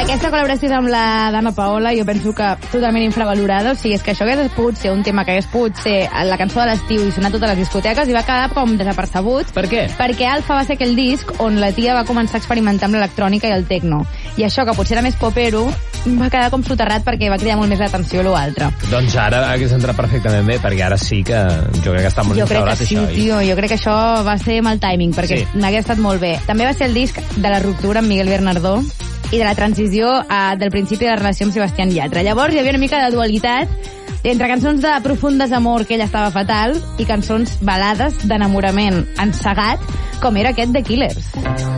Aquesta col·laboració amb la Dana Paola jo penso que totalment infravalorada, o sigui, és que això hagués pogut ser un tema que hagués pogut ser la cançó de l'estiu i sonar a totes les discoteques i va quedar com desapercebut. Per què? Perquè Alfa va ser aquell disc on la tia va començar a experimentar amb l'electrònica i el techno. I això, que potser era més popero, va quedar com soterrat perquè va cridar molt més l'atenció a l'altre. Doncs ara hagués entrat perfectament bé, perquè ara sí que jo crec que està molt instaurat això. Jo crec que sí, tio, jo crec que això va ser mal timing, perquè n'hagués estat molt bé. També va ser el disc de la ruptura amb Miguel Bernardó i de la transició del principi de la relació amb Sebastián Yatra. Llavors hi havia una mica de dualitat entre cançons de profund desamor, que ella estava fatal, i cançons balades d'enamorament encegat, com era aquest de Killers.